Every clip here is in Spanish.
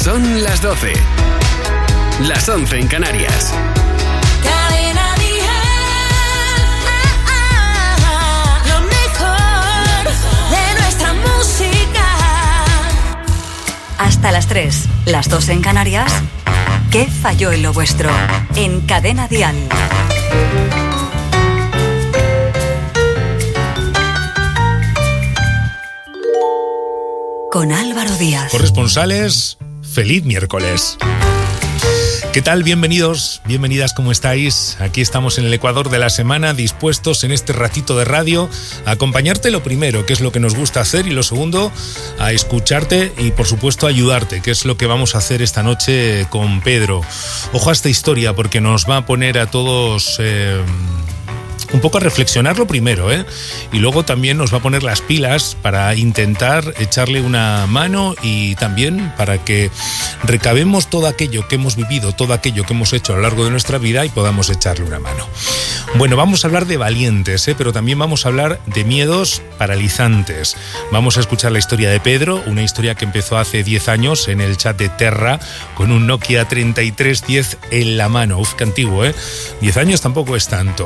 Son las 12. Las 11 en Canarias. Cadena Dial. Lo mejor de nuestra música. Hasta las 3, las 2 en Canarias. ¿Qué falló en lo vuestro? En Cadena Dial. Con Álvaro Díaz. Corresponsales, feliz miércoles. ¿Qué tal? Bienvenidos, bienvenidas, ¿cómo estáis? Aquí estamos en el Ecuador de la semana, dispuestos en este ratito de radio a acompañarte, lo primero, que es lo que nos gusta hacer, y lo segundo, a escucharte y, por supuesto, a ayudarte, que es lo que vamos a hacer esta noche con Pedro. Ojo a esta historia, porque nos va a poner a todos... un poco a reflexionar lo primero, y luego también nos va a poner las pilas para intentar echarle una mano y también para que recabemos todo aquello que hemos vivido, todo aquello que hemos hecho a lo largo de nuestra vida y podamos echarle una mano. Bueno, vamos a hablar de valientes, pero también vamos a hablar de miedos paralizantes. Vamos a escuchar la historia de Pedro, una historia que empezó hace 10 años en el chat de Terra con un Nokia 3310 en la mano. Uf, qué antiguo, 10 años tampoco es tanto.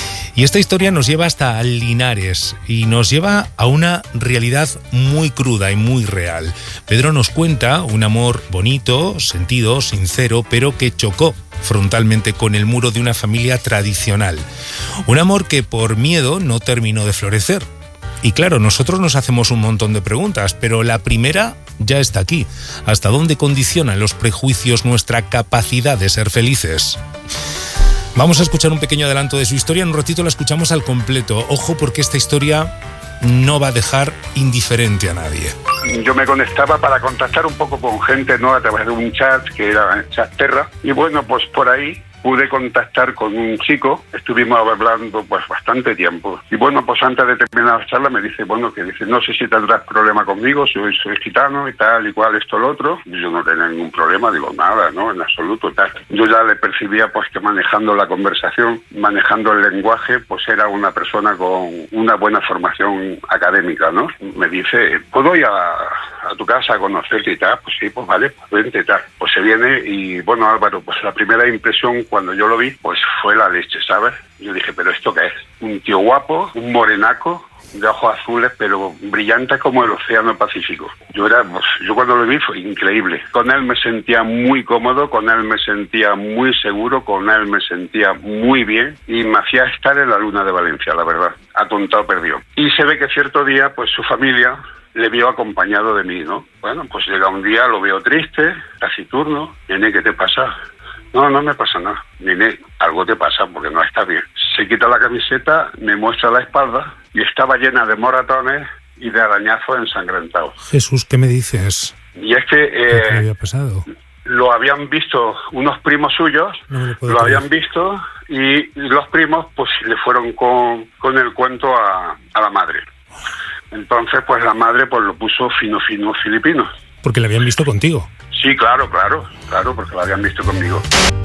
Y esta historia nos lleva hasta Linares y nos lleva a una realidad muy cruda y muy real. Pedro nos cuenta un amor bonito, sentido, sincero, pero que chocó frontalmente con el muro de una familia tradicional. Un amor que por miedo no terminó de florecer. Y claro, nosotros nos hacemos un montón de preguntas, pero la primera ya está aquí. ¿Hasta dónde condicionan los prejuicios nuestra capacidad de ser felices? Vamos a escuchar un pequeño adelanto de su historia, en un ratito la escuchamos al completo. Ojo, porque esta historia no va a dejar indiferente a nadie. Yo me conectaba para contactar un poco con gente, ¿no?, a través de un chat que era Chat Terra, y bueno, pues por ahí pude contactar con un chico, estuvimos hablando pues bastante tiempo, y bueno, pues antes de terminar la charla me dice, no sé si tendrás problema conmigo, soy gitano y tal y cual, esto, lo otro. Y yo no tenía ningún problema, digo, nada, no, en absoluto, tal. Yo ya le percibía pues que manejando la conversación, manejando el lenguaje, pues era una persona con una buena formación académica, ¿no? Me dice, ¿puedo ir a tu casa a conocerte y tal? Pues sí, pues vale, pues vente y tal. Pues se viene y bueno, Álvaro, pues la primera impresión cuando yo lo vi, pues fue la leche, ¿sabes? Yo dije, ¿pero esto qué es? Un tío guapo, un morenaco, de ojos azules, pero brillante como el océano Pacífico. Yo cuando lo vi fue increíble. Con él me sentía muy cómodo, con él me sentía muy seguro, con él me sentía muy bien y me hacía estar en la luna de Valencia, la verdad. Atontado perdió. Y se ve que cierto día, pues su familia le vio acompañado de mí, ¿no? Bueno, pues llega un día, lo veo triste, taciturno. Nene, ¿qué te pasa? No me pasa nada. Nene, algo te pasa porque no está bien. Se quita la camiseta, me muestra la espalda y estaba llena de moratones y de arañazos ensangrentados. Jesús, ¿qué me dices? Y es que... ¿Qué te había pasado? Lo habían visto unos primos suyos, lo habían visto y los primos pues le fueron con el cuento a la madre. Entonces pues la madre pues lo puso fino filipino. Porque le habían visto contigo. Sí, claro, porque lo habían visto conmigo.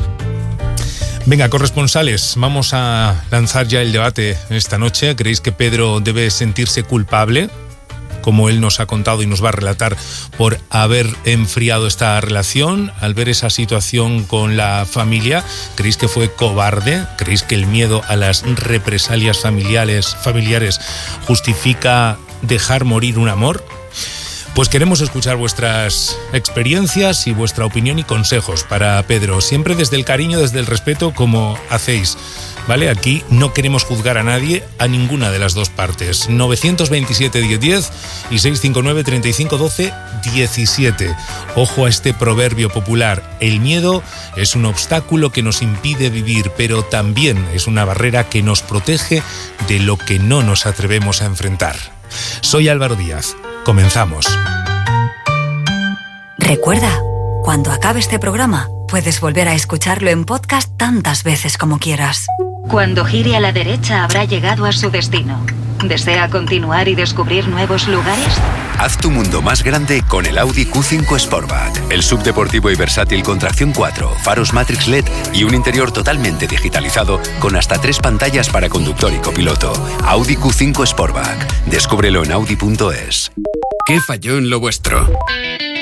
Venga, corresponsales, vamos a lanzar ya el debate esta noche. ¿Creéis que Pedro debe sentirse culpable, como él nos ha contado y nos va a relatar, por haber enfriado esta relación al ver esa situación con la familia? ¿Creéis que fue cobarde? ¿Creéis que el miedo a las represalias familiares justifica dejar morir un amor? Pues queremos escuchar vuestras experiencias y vuestra opinión y consejos para Pedro, siempre desde el cariño, desde el respeto, como hacéis, ¿vale? Aquí no queremos juzgar a nadie, a ninguna de las dos partes. 927-1010 y 659-3512-17. Ojo a este proverbio popular: el miedo es un obstáculo que nos impide vivir, pero también es una barrera que nos protege de lo que no nos atrevemos a enfrentar. Soy Álvaro Díaz. Comenzamos. Recuerda, cuando acabe este programa, puedes volver a escucharlo en podcast tantas veces como quieras. Cuando gire a la derecha habrá llegado a su destino. ¿Desea continuar y descubrir nuevos lugares? Haz tu mundo más grande con el Audi Q5 Sportback. El subdeportivo y versátil con tracción 4, faros Matrix LED y un interior totalmente digitalizado con hasta 3 pantallas para conductor y copiloto. Audi Q5 Sportback. Descúbrelo en Audi.es. ¿Qué falló en lo vuestro?